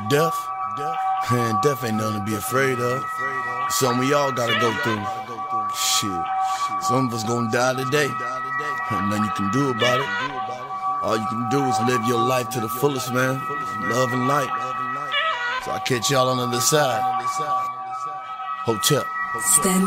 Death? Man, death ain't nothing to be afraid of. It's something we all gotta go through. Shit. Some of us gonna die today. Ain't nothing you can do about it. All you can do is live your life to the fullest, man. Love and light. So I'll catch y'all on the other side. Hotel. Stand